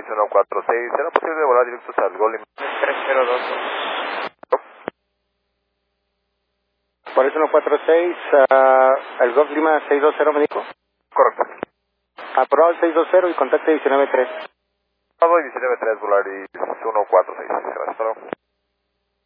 146, ¿será posible volar directos al Golem 302? Por eso 146, el Golf Lima 620 me dijo. Correcto. Aprobado el 620 y contacte 193. Bravo 193, volar 146, gracias, hasta luego.